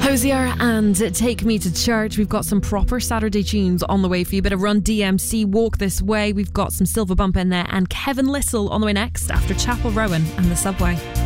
Hosier and Take Me to Church. We've got some proper Saturday tunes on the way for you. Bit of Run DMC, Walk This Way. We've got some Silver Bump in there, and Kevin Little on the way next after Chapel Rowan and The Subway.